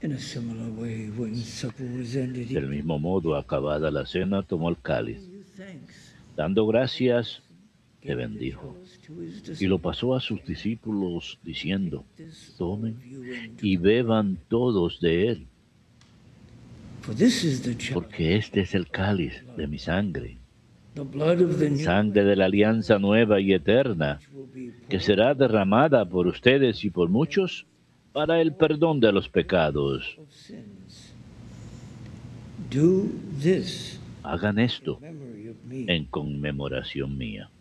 Del mismo modo, acabada la cena, tomó el cáliz. Dando gracias, le bendijo y lo pasó a sus discípulos diciendo: tomen y beban todos de él, porque este es el cáliz de mi sangre, sangre de la alianza nueva y eterna, que será derramada por ustedes y por muchos para el perdón de los pecados. Hagan esto en conmemoración mía.